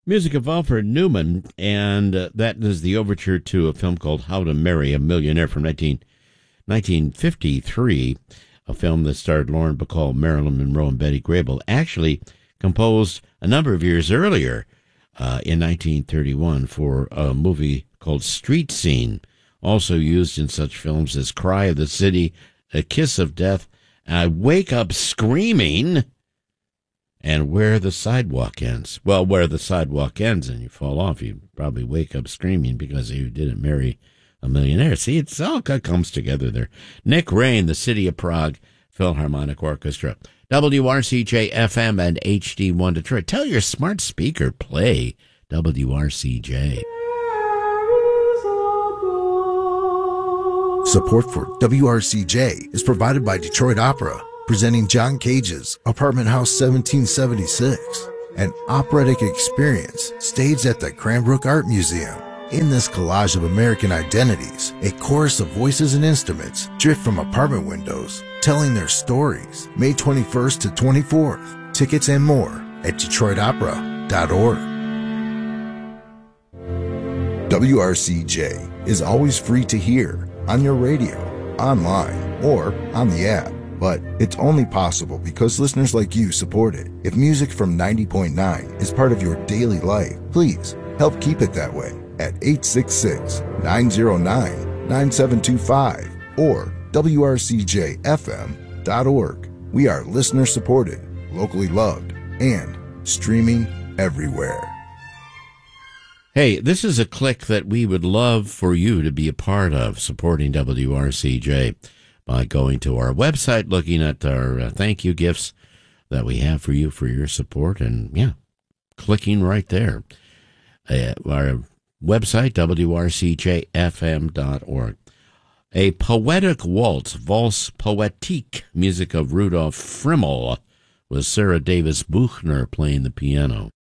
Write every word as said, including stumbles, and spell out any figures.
Music of Alfred Newman, and uh, that is the overture to a film called How to Marry a Millionaire from nineteen, nineteen fifty-three, a film that starred Lauren Bacall, Marilyn Monroe, and Betty Grable, actually composed a number of years earlier uh, in nineteen thirty-one for a movie called Street Scene, also used in such films as Cry of the City, A Kiss of Death, I Wake Up Screaming, and Where the Sidewalk Ends. Well, where the sidewalk ends and you fall off, you probably wake up screaming because you didn't marry a millionaire. See, it's all comes together there. Nick Rain, the City of Prague Philharmonic Orchestra. W R C J F M and H D one Detroit. Tell your smart speaker, play W R C J. Support for W R C J is provided by Detroit Opera, presenting John Cage's Apartment House seventeen seventy-six, an operatic experience staged at the Cranbrook Art Museum. In this collage of American identities, a chorus of voices and instruments drift from apartment windows, telling their stories. May twenty-first to twenty-fourth. Tickets and more at detroit opera dot org. W R C J is always free to hear on your radio, online, or on the app. But it's only possible because listeners like you support it. If music from ninety point nine is part of your daily life, please help keep it that way at eight six six, nine zero nine, nine seven two five or W R C J F M dot org. We are listener supported, locally loved, and streaming everywhere. Hey, this is a click that we would love for you to be a part of, supporting W R C J by going to our website, looking at our uh, thank you gifts that we have for you for your support, and, yeah, clicking right there. Uh, our website, W R C J F M dot org. A poetic waltz, Valse Poetique, music of Rudolf Frimmel, with Sarah Davis Buchner playing the piano.